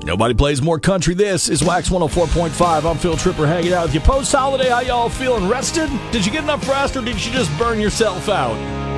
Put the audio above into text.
Nobody plays more country. This is Wax 104.5. I'm Phil Tripper hanging out with you. Post-holiday, how y'all feeling? Rested? Did you get enough rest or did you just burn yourself out?